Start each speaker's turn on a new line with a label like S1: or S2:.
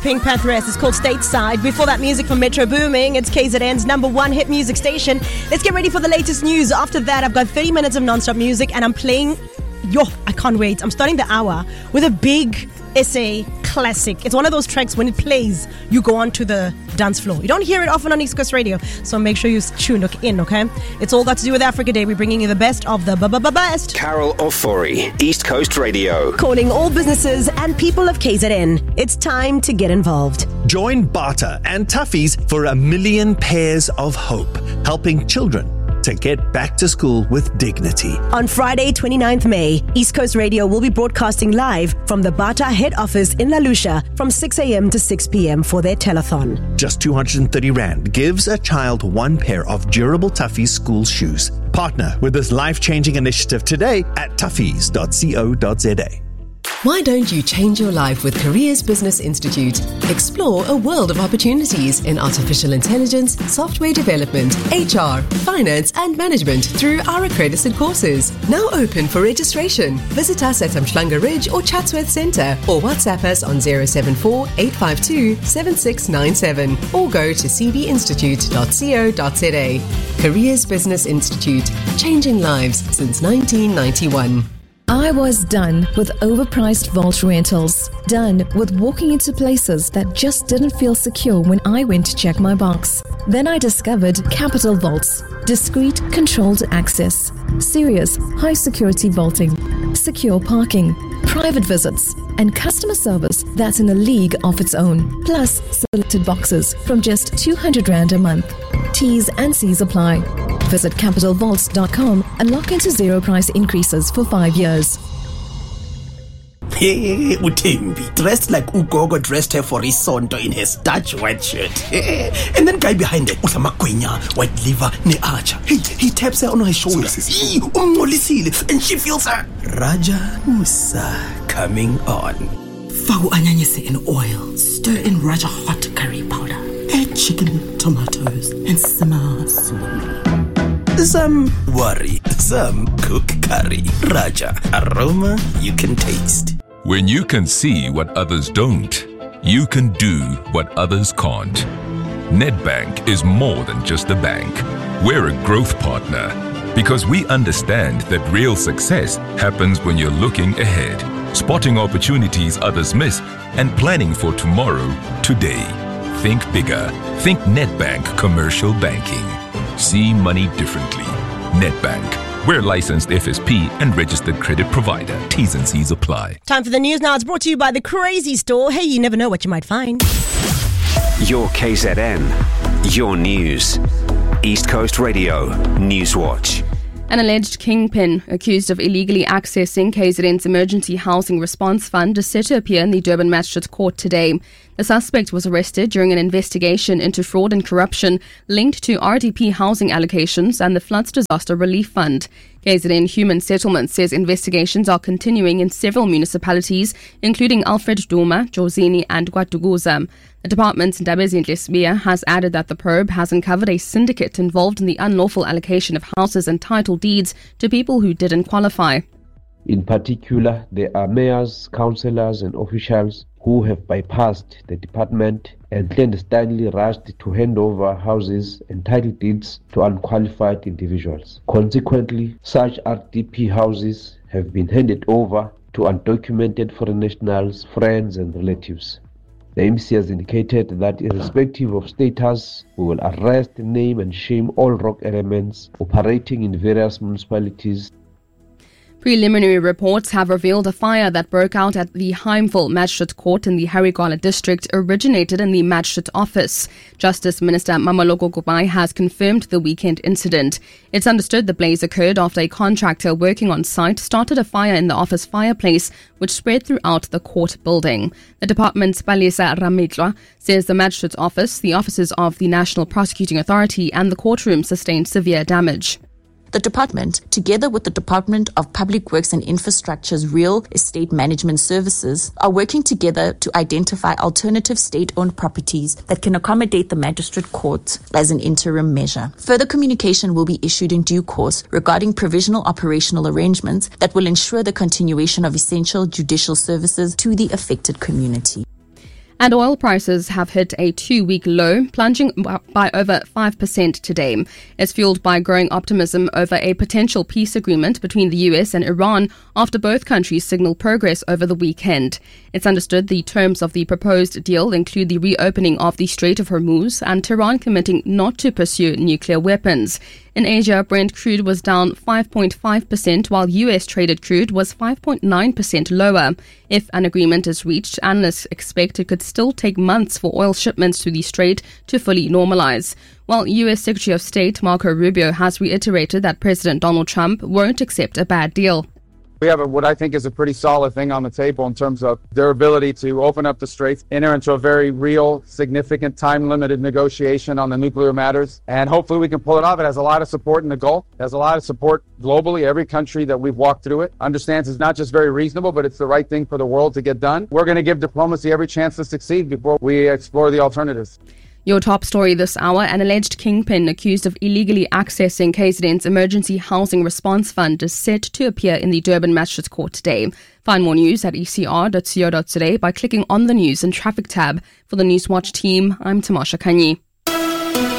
S1: Pink Panthers. It's called Stateside. Before that, music from Metro Booming. It's KZN's number one hit music station. Let's get ready for the latest news. After that, I've got 30 minutes of non-stop music and I'm playing... I can't wait. I'm starting the hour with a big SA classic. It's one of those tracks when it plays, you go onto the dance floor. You don't hear it often on East Coast Radio, so make sure you tune in, okay? It's all got to do with Africa Day. We're bringing you the best of the best.
S2: Carol Ofori, East Coast Radio.
S1: Calling all businesses and people of KZN. It's time to get involved.
S3: Join Bata and Toughies for 1 million pairs of hope, helping children to get back to school with dignity.
S1: On Friday, 29th May, East Coast Radio will be broadcasting live from the Bata head office in La Lucia from 6 a.m. to 6 p.m. for their telethon.
S3: Just 230 Rand gives a child 1 pair of durable Toughies school shoes. Partner with this life-changing initiative today at toughies.co.za.
S4: Why don't you change your life with Careers Business Institute? Explore a world of opportunities in artificial intelligence, software development, HR, finance and management through our accredited courses. Now open for registration. Visit us at Umhlanga Ridge or Chatsworth Centre or WhatsApp us on 074-852-7697 or go to cbinstitute.co.za. Careers Business Institute, changing lives since 1991.
S5: I was done with overpriced vault rentals. Done with walking into places that just didn't feel secure when I went to check my box. Then I discovered Capital Vaults. Discreet, controlled access. Serious, high security vaulting. Secure parking. Private visits. And customer service that's in a league of its own. Plus selected boxes from just 200 Rand a month. T's and C's apply. Visit capitalvaults.com and lock into zero price increases for 5 years.
S6: Hey, Utembi, dressed like Ugogo dressed her for Isonto in her starch white shirt. And then guy behind her, Utamagwenya, white liver, ne archer. He taps her on her shoulder. And she feels her Raja Musa coming on.
S7: Fagu anyanyese in oil, stir in Raja hot curry powder. Add chicken, tomatoes, and simmer slowly.
S6: Some worry, some cook curry. Raja, aroma you can taste.
S8: When you can see what others don't, you can do what others can't. Nedbank is more than just a bank. We're a growth partner because we understand that real success happens when you're looking ahead, spotting opportunities others miss, and planning for tomorrow today. Think bigger. Think Nedbank Commercial Banking. See money differently. Nedbank. We're licensed FSP and registered credit provider. T's and C's apply.
S1: Time for the news now. It's brought to you by The Crazy Store. Hey, you never know what you might find.
S2: Your KZN. Your news. East Coast Radio. Newswatch.
S9: An alleged kingpin accused of illegally accessing KZN's Emergency Housing Response Fund is set to appear in the Durban Magistrate Court today. The suspect was arrested during an investigation into fraud and corruption linked to RDP housing allocations and the Floods Disaster Relief Fund. KZN Human Settlements says investigations are continuing in several municipalities, including Alfred Duma, Jozini and Guatuguza. The department's Ndabezinhle Sibiya has added that the probe has uncovered a syndicate involved in the unlawful allocation of houses and title deeds to people who didn't qualify.
S10: In particular, there are mayors, councillors and officials who have bypassed the department and clandestinely rushed to hand over houses and title deeds to unqualified individuals. Consequently, such RDP houses have been handed over to undocumented foreign nationals, friends and relatives. The MC has indicated that irrespective of status, we will arrest, name and shame all rogue elements operating in various municipalities.
S9: Preliminary reports have revealed a fire that broke out at the Heimville Magistrate Court in the Harigwala district originated in the magistrate office. Justice Minister Mamaloko Kubai has confirmed the weekend incident. It's understood the blaze occurred after a contractor working on site started a fire in the office fireplace, which spread throughout the court building. The department's Palisa Ramitla says the magistrate's office, the offices of the National Prosecuting Authority and the courtroom sustained severe damage.
S11: The department, together with the Department of Public Works and Infrastructure's Real Estate Management Services, are working together to identify alternative state-owned properties that can accommodate the magistrate court as an interim measure. Further communication will be issued in due course regarding provisional operational arrangements that will ensure the continuation of essential judicial services to the affected community.
S9: And oil prices have hit a 2-week low, plunging by over 5% today. It's fueled by growing optimism over a potential peace agreement between the US and Iran after both countries signaled progress over the weekend. It's understood the terms of the proposed deal include the reopening of the Strait of Hormuz and Tehran committing not to pursue nuclear weapons. In Asia, Brent crude was down 5.5%, while US traded crude was 5.9% lower. If an agreement is reached, analysts expect it could still take months for oil shipments through the strait to fully normalize. While US Secretary of State Marco Rubio has reiterated that President Donald Trump won't accept a bad deal.
S12: We have what I think is a pretty solid thing on the table in terms of their ability to open up the straits, enter into a very real, significant, time-limited negotiation on the nuclear matters, and hopefully we can pull it off. It has a lot of support in the Gulf. It has a lot of support globally. Every country that we've walked through it understands it's not just very reasonable, but it's the right thing for the world to get done. We're going to give diplomacy every chance to succeed before we explore the alternatives.
S9: Your top story this hour, an alleged kingpin accused of illegally accessing KZN's Emergency Housing Response Fund is set to appear in the Durban Magistrates Court today. Find more news at ecr.co.za by clicking on the News and Traffic tab. For the Newswatch team, I'm Tamasha Kanyi.